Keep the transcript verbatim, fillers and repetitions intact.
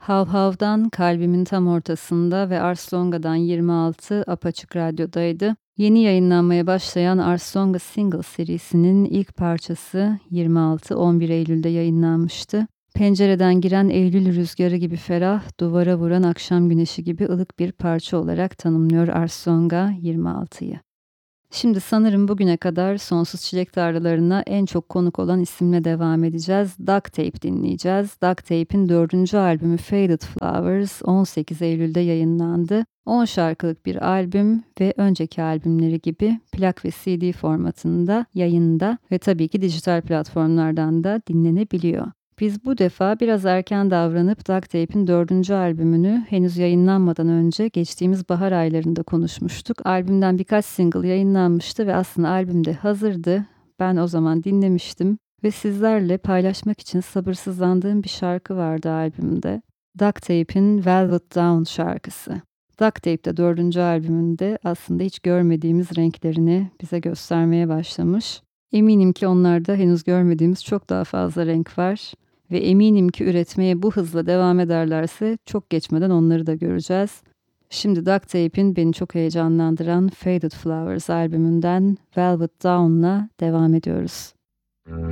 Hav Hav'dan Kalbimin Tam Ortasında ve Ars Longa'dan yirmi altı Apaçık Radyo'daydı. Yeni yayınlanmaya başlayan Ars Longa Single serisinin ilk parçası yirmi altı on bir Eylül'de yayınlanmıştı. Pencereden giren Eylül rüzgarı gibi ferah, duvara vuran akşam güneşi gibi ılık bir parça olarak tanımlıyor Ars Longa yirmi altıyı. Şimdi sanırım bugüne kadar Sonsuz Çilek Tarlalarına en çok konuk olan isimle devam edeceğiz. Duct Tape dinleyeceğiz. Duct Tape'in dördüncü albümü Faded Flowers on sekiz Eylül'de yayınlandı. on şarkılık bir albüm ve önceki albümleri gibi plak ve C D formatında yayında ve tabii ki dijital platformlardan da dinlenebiliyor. Biz bu defa biraz erken davranıp Duct Tape'in dördüncü albümünü henüz yayınlanmadan önce geçtiğimiz bahar aylarında konuşmuştuk. Albümden birkaç single yayınlanmıştı ve aslında albümde hazırdı. Ben o zaman dinlemiştim ve sizlerle paylaşmak için sabırsızlandığım bir şarkı vardı albümde. Duct Tape'in Velvet Down şarkısı. Duct Tape'de dördüncü albümünde aslında hiç görmediğimiz renklerini bize göstermeye başlamış. Eminim ki onlarda henüz görmediğimiz çok daha fazla renk var. Ve eminim ki üretmeye bu hızla devam ederlerse çok geçmeden onları da göreceğiz. Şimdi Duct Tape'in beni çok heyecanlandıran Faded Flowers albümünden Velvet Down'la devam ediyoruz.